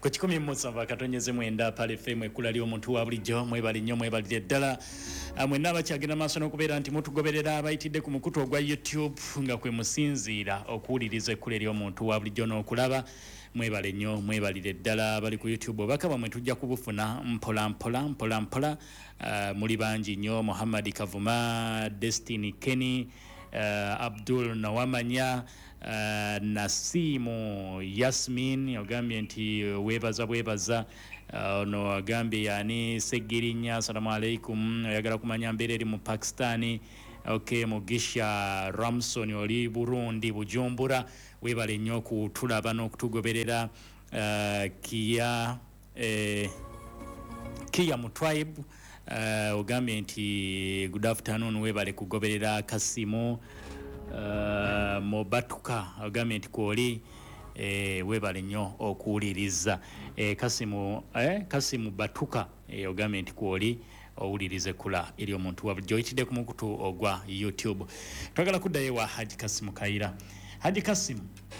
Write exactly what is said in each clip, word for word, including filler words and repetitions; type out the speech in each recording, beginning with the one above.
ku kikumi mu musanvu katonyeze mwenda pale F M ekula lyo omuntu wa bulijjo mwebali nnyo mwebalire ddala mwenna abakyagenda maaso n'okubeera nti mutugoberera abayitidde ku mukutu ogwa YouTube nga kwe musinziira okuwuliriza ekkula ery'omuntu wa bulijjo n'okulaba mwebale nnyo mwebalire ddala bali ku YouTube obaka bamwe tujja kubufuna mpola mpola mpola mpola uh, muli bangi nnyo Muhammad Kavuma, Destiny Kenny, uh, Abdul Nawamanya, uh, Nasimu Yasmin ogambye nti webaza webaza ono uh, agambye yani Segirinya assalamu alaikum oyagala kumanya mbeera eri mu Pakistani. Okay, Mugisha Ramson oli Burundi Bujumbura webale nnyo kutulaba n'okutugoberera. uh, Kia eh, Kia mu tribe uh, ogambye nti good afternoon webale kugoberera. Kasimu uh, Mobatuka ogambye nti kwoli eh, webale nnyo okuwuliriza. eh, Kasimu eh, Kasimu Batuka eh, ogambye nti kwoli owulirize kula eri omuntu wa bulijjo oyitidde ku mukutu ogwa YouTube. Twagala kuddayo wa Haji Kasimu Kaira. Haji Kasimu,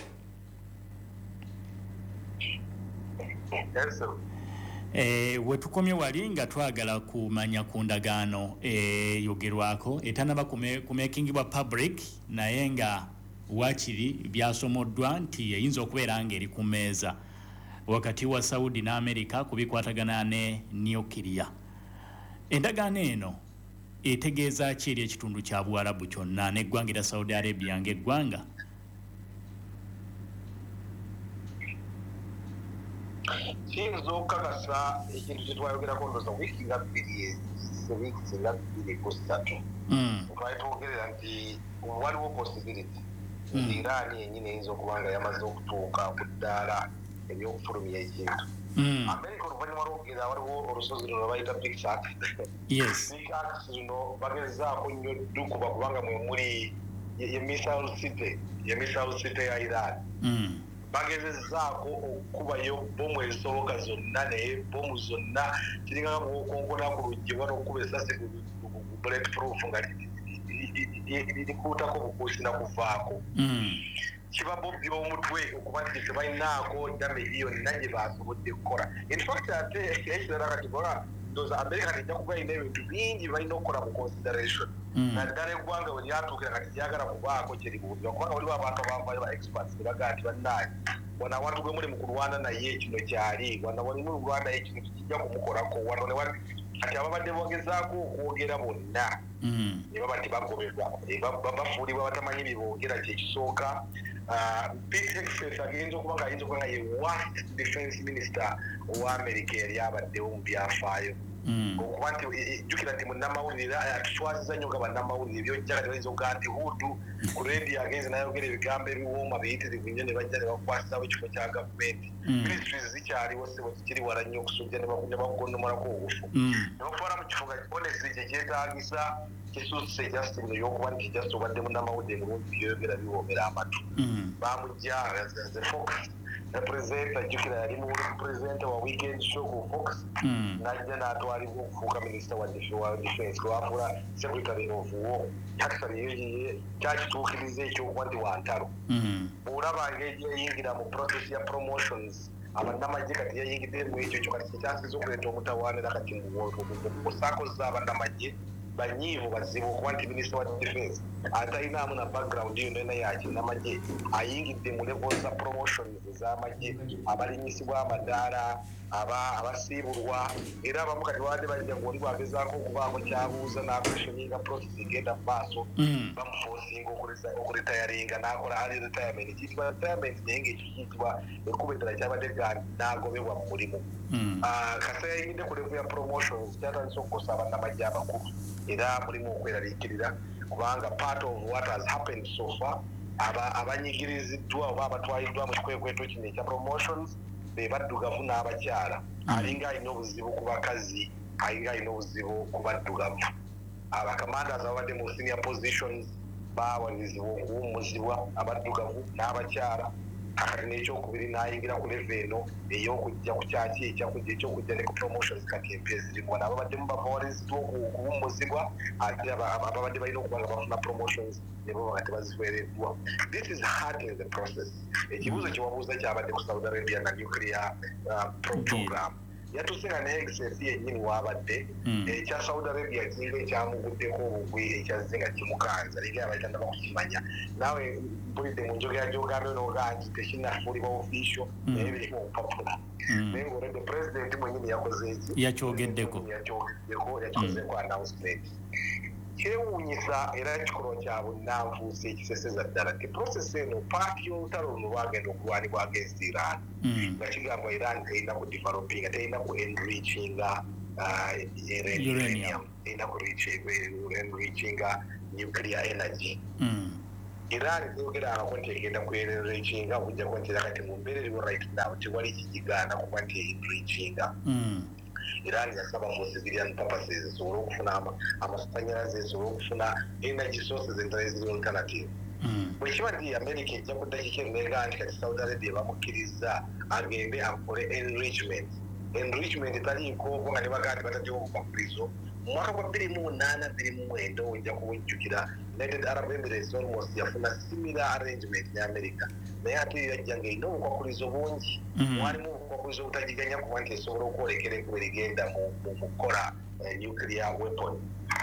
yes, eh, wetukomye wali nga twagala kumanya ku ndagaano eh, yogerwako etanaba kumekingibwa public naye nga wakiri byasomoddwa nti eyinza okubeera ng'eri ku mmeeza wakati wa Saudi ne America kubikwatagana ne nuclear. Endagaano eno etegeeza ki eri ekitundu kya Buwarabu kyonna n'eggwanga erya Saudi Arabia ng'eggwanga? kiyinza okukakasa ekintu kye twayogerako ndooza wiiki nga bbiri wiiki nga bbiri ku ssatu twali twogerera nti waliwo possibility Iran yennyini eyinza okuba nga yamaze okutuuka ku ddaala ebyokufulumya ekintu. America oluvannyuma lwogera waliwo olusozi luno bayita Big Shot. Yes. Big Shot luno bagezaako nnyo ddukuba kubanga mwe muli ye missile city ye missile city ya Iran. Mm. Bagezaako okukubayo bomu ezisoboka zonna naye bomu zonna kiringa bwokonkona ku luggi wano okuba esasi bullet proof nga likuutako bukuusi na kuvaako. Kiba bobbi omutwe okuba nti tebalinaako damage yonna gye basobodde kukola. In fact ate ekirala kati kola ndooza America tejja kuba ina ebintu bingi balina okukola mu consideration. Naddala eggwanga we lyatuukira kati lyagala kubaako kye libuulira kubanga waliwo abantu abavayo ba experts ne bagaa nti bannaye wano awantu gwe muli mu kulwana naye kino kyali wano walimu kulwana naye kino kijja kumukolako wano ne wali kati ababadde bogezaako okwogera bonna ne baba nti bagobebwa bafuulibwa batamanyi bye boogera kyekisooka. Pete Hegseth agenza okuba nga ayinza okuba nga ye worst defense minister owa America yali abaddewo mu byafaayo okuba nti jjukira nti munnamawulire atuswaziza nnyo nga bannamawulire byojja kati bayinza okugaa nti Hudu ku radio agenze nayogera ebigambo ebiwooma biyitirivu nnyo ne bajja ne bakwasizawo ekifo kya gavumenti. Ministries zikyaliwo sebo zikiri wala nnyo okusujja ne bagonnomolako obufu ne batwala mu kifo nga honestly kye kyetaagisa kisusse just bino y'okuba nti just obadde munnamawulire mulungi byoyogera biwoomera amatu. Bamujja the Fox presenter jjukira yali mu presenter wa weekend show ku Fox najja n'atwalibwa okufuuka minisita wa defense lwafuula secretary of war. Actually yeyiye kyakituukiriza ekyokuba nti wantalo bw'olaba ng'egyeyingira mu process ya promotions abannamagye kati yayingidde mu ekyo ekyo kati kyekyasiza okuleeta omutawaanira kati mu saako z'abannamagye banyiivu bazibu okuba nti minisita wa defense atalinaamu na background yonna yonna yakinnamagye ayingidde mu level za promotions ez'amagye abalinyisibwa amadaala abasiibulwa era abamu kati babadde bajja ng'oli bwagezaako okubaako kyabuuza n'akweshoninga process egenda mu maaso bamuforcinga okuritayaringa n'akola early retirement kiyitibwa retirement naye ng'ekyo kiyitibwa ekkuba eddala kyabadde n'agobebwa mu mulimu. Kasa yayingidde ku level ya promotions kyatandise okukosa abannamagye abakulu era mulimu okweraliikirira kubanga part of what has happened so far abanyigiriziddwa oba abatwaliddwa mu kikwekweto kino ekya promotions be baddugavu n'abakyala alinga alina obuzibu ku bakazi alinga alina obuzibu ku baddugavu. Abakamandas ababadde mu senior positions baawalizibwa okuwummuzibwa abaddugavu n'abakyala akati n'ekyokubiri n'ayingira ku level eno ey'okujja ku kyaki ekyakujja ekyokujja ne ku promotions kati empya ezirimu nabo baddemu bafawalizibwa okuwummuzibwa ate ababadde balina okuba nga bafuna promotions ne bo nga tebaziweereddwa. This is hurting the process. Ekibuuzo kye wabuuza kyabadde ku Saudi Arabia na nuclear uh, program yatusinga ne excess yennyini wabadde ekya Saudi Arabia kinga ekyamuguddeko obugwi ekyazze nga kimukanza liga abayitanda bakukimanya naawe mpulidde mu njogera gy'ogambye n'ogaa nti tekinafuulibwa official naye birimu okupapula naye ng'olwedde president mwennyini yakoze eki yakyogeddeko yakyogeddeko yakikozeeko announcement kyewuunyisa era kikolwa kya bunnanfuusi ekiseseza ddala ti process eno paati y'olutalo luno lwagenda okulwanibwa against Iran nga kigambwa Iran terina ku developinga terina ku enrichinga uranium terina ku enrichinga nuclear energy Iran teyogerangako nti egenda ku enrichinga okujjako nti era kati mu mbeera eriwo right now tewali kigigaana kuba nti enrichinga Iran yasaba for civilian purposes esobole okufuna amasanyalaze esobole okufuna energy sources endala eziri alternative bwe kiba nti America ejja ku ddakiika ennega nti kati Saudi Arabia bamukkiriza agende akole enrichment enrichment etaliiko nga ne bagaa nti bataddewo obukwakkulizo mu mwaka gwa bbiri mu munaana bbiri mu mwenda ojja kubujjukira United Arab Emirates almost yafuna similar arrangement ne America naye ate yajja ng'erina obukwakkulizo bungi mwalimu obukwakkulizo obutagiganya kuba nti esobola okwolekera enkuba erigenda mu kukola nuclear weapon.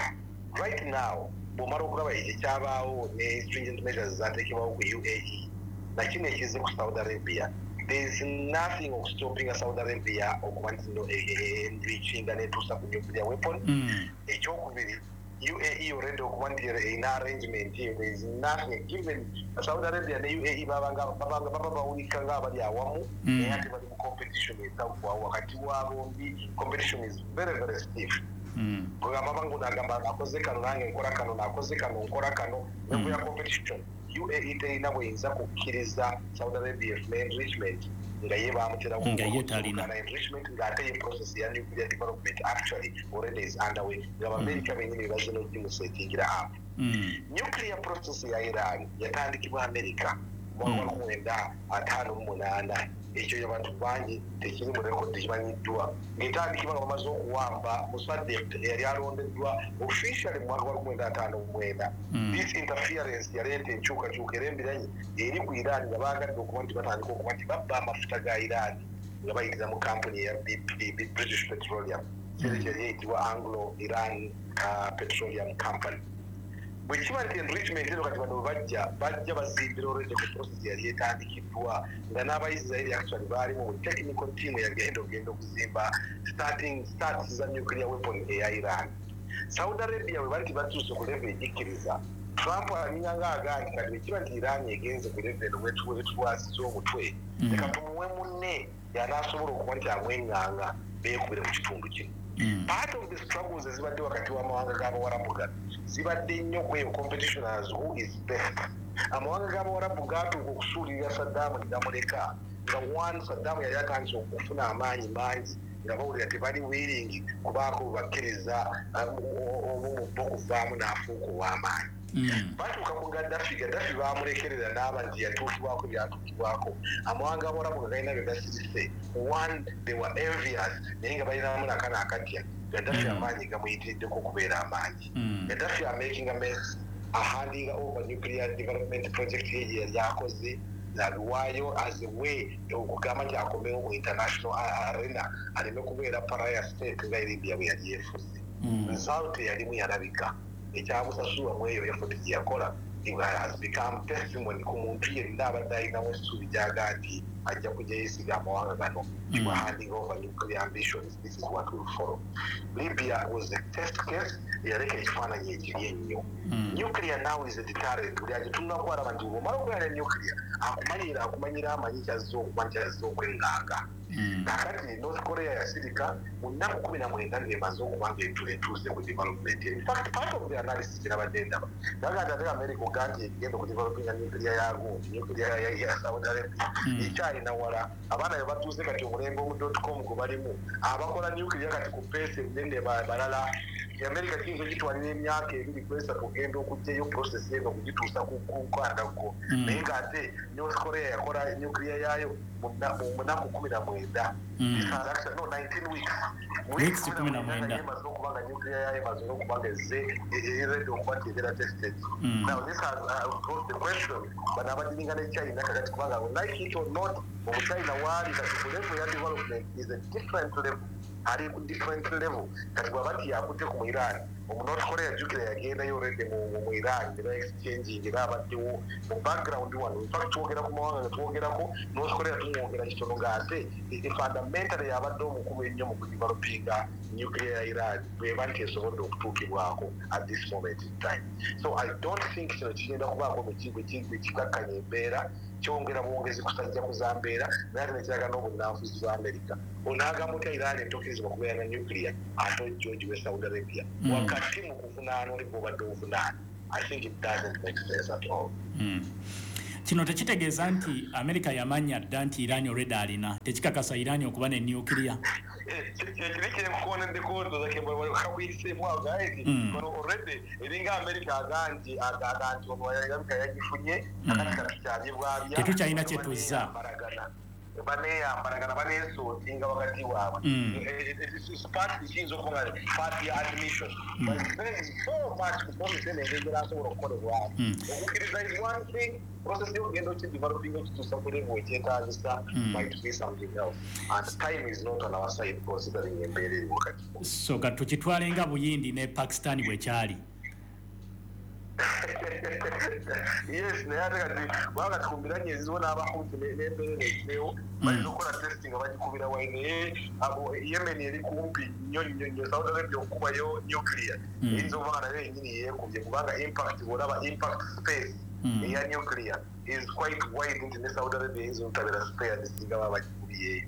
Right now bw'omala okulaba ekyabaawo ne stringent measures zateekebwawo ku U A E nakino ekizze ku Saudi Arabia there is nothing of stopping a Saudi Arabia okuba nti no enrichinga netuusa ku nuclear weapon. Ekyokubiri U A E already okuba nti erina arrangement there is nothing given Saudi Arabia ne U A E babanga baba bawulika nga abali awamu naye ate bali mu competition etagwawo wakati wa bombi competition is very very stiff. Kugamba bangu nagamba nakoze kano nange nkola kano nakoze kano nkola kano level ya competition U A E terina bweyinza kukkiriza Saudi Arabia efuna enrichment nga ye bamuterawo nga ye talina enrichment ng'ate ye process ya nuclear development actually already is underway nga America bennyini bazze n'ogimusetingira apo. Nuclear process ya Iran yatandikibwa America mwaka wa mwenda ataano mu munaana ekyo y'abantu bangi tekiri mu rekodi tekimanyiddwa ng'etandikibwa nga bamaze okuwamba Mossadegh eyali alondeddwa officially mu mwaka wa mwenda ataano mu mwenda. This interference yaleeta enkyukakyuka era embiranye eri ku Iran nga baagadde okuba nti batandika okuba nti babba amafuta ga Iran nga bayingiza mu kampuni eya British Petroleum kyali eyitibwa Anglo Iran Petroleum Company. Bwe kiba nti enrichment eno kati bano bajja bajja bazimbira olwedde ku process yali etandikiddwa nga n'abayisirairi actually baalimu mu technical team yagenda ogenda okuzimba starting starts za nuclear weapon eya Iran. Saudi Arabia bwe bali tibatuuse ku level egikkiriza Trump alinga ng'agaa nti kati bwe kiba nti Iran egenze ku level eno wetwasiza omutwe leka tumuwe munne y'anaasobola okuba nti amwenganga beekubire mu kitundu kino. Part of the struggles ezibadde wakati w'amawanga g'abawarabu gano zibadde nnyo kweyo competition as who is best. Amawanga g'abawarabu gaatuuka okusuulirira Saddam ne gamuleka nga one Saddam yali atandise okufuna amaanyi mangi nga bawulira tebali willing kubaako bakkiriza omu bo okuvaamu n'afuuka ow'amaanyi. Batuuka ku Gaddafi Gaddafi baamulekerera n'aba nti yatuukibwako byatuukibwako amawanga abawarabu nga galina bye gasirise one they were envious naye nga balinamu nakano akatya Gaddafi amaanyi gamuyitiriddeko okubeera amaanyi. Gaddafi amaking a mess ahandinga over nuclear development project ye gye yali akoze n'aluwaayo as a way okugamba nti akomewo mu international arena aleme kubeera pariah state nga Libya bwe yali yeefuze. Result yalimu yalabika ekyamusasula mu eyo effort gye yakola has become testimony ku muntu yenna abadde alinamu essuubi gy'aga nti ajja kujja yeesiga amawanga gano you are handing over nuclear ambitions. This is what will follow. Libya was a test case eyaleka ekifaananyi ekiri ennyo. Nuclear now is a deterrent buli agitunula kwalaba nti bw'omala okulala nuclear akumanyira akumanyira amanyi kyazze okuba nti azze okwenganga kakati North Korea yasirika mu nnaku kumi na mwenda ng'emaze okuba ng'etuuse ku development. In fact, part of the analysis kirabadde ndaba naga ate America oganti egenda ku developinga nuclear ya gundi nuclear ya Saudi Arabia ekyalina wala abaana be batuuse kati omulembe omu dot com gwe balimu abakola nuclear kati ku peesi ennene balala America kiyinza okitwalira emyaka ebiri kwesa kugenda okugyayo process eno okugituusa ku nkandaggo naye ng'ate North Korea yakola nuclear yayo mu munaku kumi na mwenda no nineteen weeks weeks kumi na mwenda emaze okuba nga nuclear yayo emaze okuba nga ezze eredi okuba nti ebera tested. Now this has uh, posed the question bano abadiringa ne China kakati kubanga like it or not obuchina waali kati ku level ya development is a different level ali ku different level kati bwabati yakutte ku Iran mu North Korea jukira yagenda yo rede mu Iran ne exchange ngira abaddewo mu background one in fact twogera ku mawanga twogera ko North Korea tumwogera kitono ngate the fundamentally yabadde omukumu ennyo mu kudevelopinga nuclear ya Iran bwebanti esobodde okutuukibwako at this moment in time. So I don't think kino kigenda kubaako mu kigo kikakkanya embeera kyongera buwongezi kusajja kuzambeera naye ate nekiraga n'obunanfuzi bwa America onagamba otya Iran entokirizibwa kubeera na nuclear ate George we Saudi Arabia wakati mu kuvunaana oli bwobadde ovunaana. I think it doesn't make sense at all. Kino tekitegeeza nti America yamanya dda nti Iran already alina tekikakasa Iran okuba ne nuclear kireke mukone ndikondo zake bwakawise mwaga eti kono already eringa America aganti aganti omwayagabika yagifunye akataka kyabye bwabya tetukyalina kyetuza baneya mbaragana baneso tinga wakati wawe it's part kiyinza okuba nga part ya admission but there is so much because then engeri asobola okukola bwawe okukiriza is one thing process yogenda okideveloping okituusa ku level ekyetaagisa might be something else and time is not on our side considering embeera eri wakati so katukitwale nga Buyindi ne Pakistan bwekyali. Yes, naye ate kati bwaba tukumbiranye ezizo n'abahuti n'embeera nezirewo balina okukola testing abagikubira wayi naye abo Yemen eri kumpi nnyo nnyo nnyo Saudi Arabia okubayo nuclear eyinza okuba nga nayo yennyini yeekubye kubanga impact bw'olaba impact space eya nuclear is quite wide nti ne Saudi Arabia eyinza obutabera spared singa baba bagikubiyeeyo.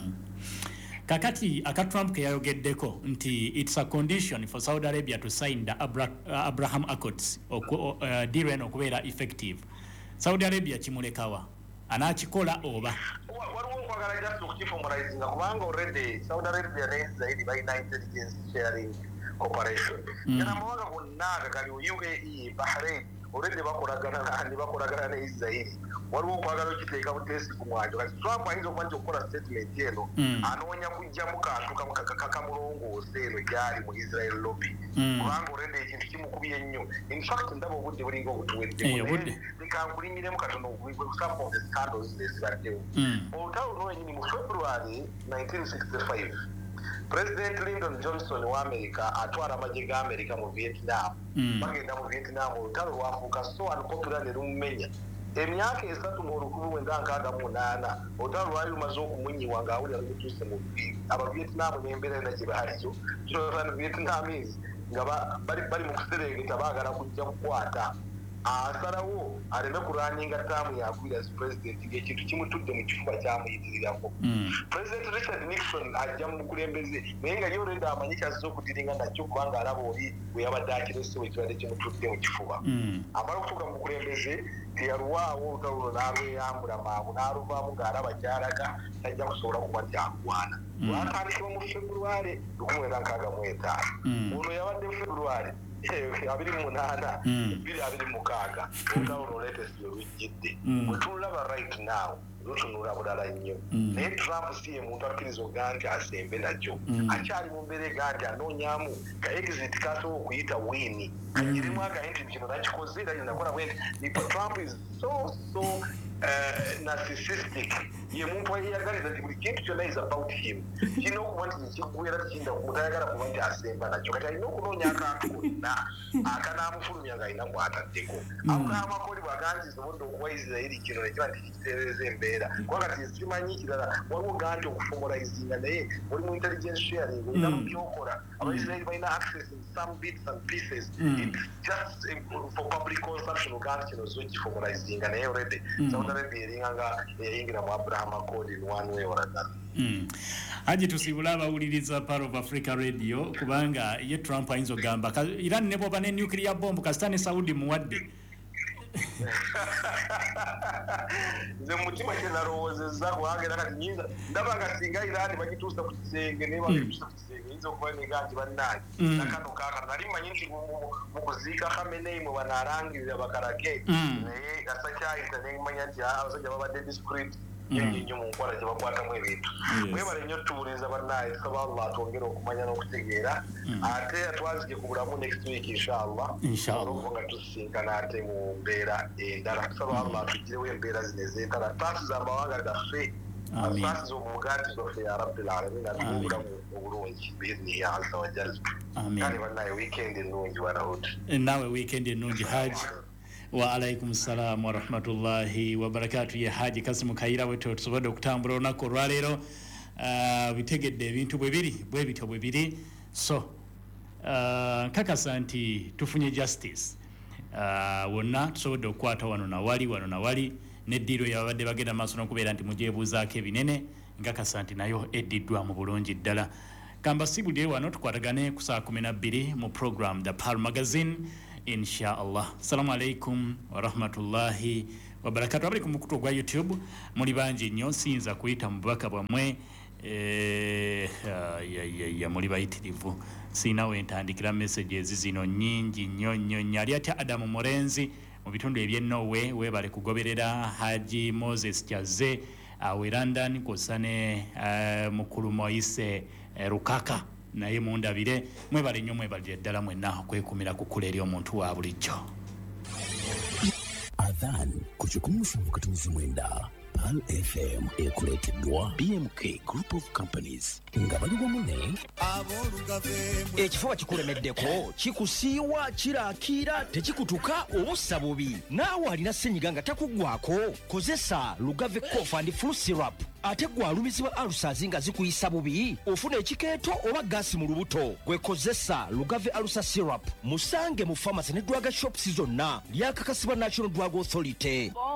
Kakati aka Trump ke yayogeddeko nti it's a condition for Saudi Arabia to sign the Abra uh, Abraham Accords uh, deal eno okubeera effective. Saudi Arabia kimulekawa anakikola oba waliwo okwagala just okukifomalizinga kubanga already Saudi Arabia ne Israel balina intelligence sharing operation era amawanga gonna gali U A E Bahrain already bakolagana nani bakolagana ne Israel waliwo okwagala okiteeka butesi ku mwanjo kati Trump ayinza okuba nti okukola statement eno anoonya kujjamu kantu kamulongoose eno gyali mu Israel lobby kubanga already ekintu kimukubye ennyo. In fact ndaba obudde bulinga obutuwedde bikankulimiremu katono some of the scandals ezibaddewo olutalo lwenyini mu February nineteen sixty-five President Lyndon Johnson wa America atwala amagye ga America mu Vietnam bagenda mu Vietnam olutalo lwafuuka so unpopular ne lumumenya emyaka esatu mu lukumi lwenda nkaaga mu munaana olutalo lwali lumaze okumunyiwa ng'awulira lutuuse mu aba Vietnam n'embeera ena gye baliyo kyoba Vietnamese nga bali mu kuserengeta baagala kujja kukwata asalawo aleme kulwanyenga taamu yakwira as president ng'ekintu kimutudde mu kifuba kyamuyitirirako. President Richard Nixon ajja mu bukulembeze naye nga yo olwedda amanyi kyazze okudiringa nakyo kubanga alaba oli bwe yabadde akiresewo ekibadde kimutudde mu kifuba amala okutuuka mu bukulembeze teyalwawo olutalo luno n'alweyambula mangu n'aluvaamu ng'alaba kyalaga tajja kusobola kuba nti akwana lwatandikibwa mu February lukumi lwenda nkaaga mu etaano ono yabadde February abiri mu munaana bbiri abiri mu mukaaga olutalo luno latest lwejjidde bwe tululaba right now lutunula bulala nnyo naye Trump si ye muntu akkiriza okugaa nti asembe nakyo akyali mu mbeera ega nti anoonyaamu ka exit kasobola okuyita wini kanyirimu agaye nti kino nakikoze era nakola bwe nti Trump is so so narcissistic ye muntu ayeyagaliza nti buli kintu kyonna is about him kirina okuba nti nekigwera tikinda mutayagala kuba nti asemba nakyo kati alina okunoonya akantu konna akanaamufulumya ng'alina kwataddeko ako kaamakoli bwaga nti sobodde okuwa Israeli kino nekiba nti kikitereeza embeera kubanga kati simanyi kirala waliwo ga nti okufomalizinga naye oli mu intelligence sharing olina mu byokola abaisiraeli balina access in some bits and pieces it's just for public consumption oga nti kino zo gifomalizinga naye already Saudi Africa Radio eringa eyingira mu Abraham Accord in one way or another. Mm. Haji tusibula abawuliriza Part of Africa Radio kubanga ye Trump ayinza ogamba Iran ne bwoba ne nuclear bomb kasitani Saudi muwadde. Nze mutima kye nalowoozezza kubanga kati nyinza ndaba nga singa Iran bagituusa ku kisenge naye bagituusa ku kisenge yinza okuba nega nti bannange nakano kaaka nali mmanyi nti mu kuziika Khamenei mwe banaalangirira bakalake naye gasakyayita ne mmanya nti abasajja babadde discreet ennyo mu nkola gye bakwatamu ebintu mwebale nnyo tuwuliriza bannaye tusaba Allah atwongere okumanya n'okutegeera ate atwazike ku bulamu next week inshallah olwokuba nga tusisinkana ate mu mbeera endala tusaba Allah atugirewo embeera zino ez'entala taasiza amawanga gaffe taasiza omugaati zaffe ya rabbil alamin atuwe obulamu obulungi biidhnihi azza wa jalla kale bannaye weekend ennungi wanahut nawe weekend ennungi Haji wa alaikum salam wa rahmatullahi wa barakatuh ya Haji Kasimu Kaira wetu tusobodde okutambula olunaku olwaleero uh, bitegedde ebintu bwe biri bwe bityo bwe biri so uh, kakasa nti tufunye justice uh, wonna tusobodde okukwata wano na wali wano na wali n'eddiiro yabadde bagenda maaso n'okubeera nti mugyebuuzaako ebinene nkakasa nti nayo eddiddwa mu bulungi ddala kamba sibudde wano tukwatagane ku saa kumi na bbiri mu program The Pearl Magazine inshallah. Assalamu alaikum wa rahmatullahi wa barakatuh. Abali ku mukutu gwa YouTube muli bangi nnyo sinza kuyita mu bubaka bwamwe eh ya ya ya muli bayitirivu sina wentandikira messages zino nyingi nnyo nnyo nyali ati Adamu Morenzi mu bitundu eby'ennowe webale kugoberera Haji Moses Chaze awe London kusane uh, mukulu Moise uh, Rukaka naye mundabire mwebale nnyo mwebale ddala mwenna okwekumira ku kula eri omuntu wa bulijjo. Adhan kuchukumufu katumizi mwenda Pearl F M ekuleteddwa B M K Group of Companies nga baliwo mune ekifuba kikulemeddeko kikusiiwa kiraakira tekikutuka obussa bubi naawe alina ssenyiga nga takuggwako kozesa Lugave Cough and Flu Syrup ate gwalumizibwa alusazi nga zikuyisa bubi ofuna ekikeeto oba gaasi mu lubuto gwekozesa Lugave Alusa Syrup musange mu pharmacy ne drug shops zonna lyakakasibwa National Drug Authority.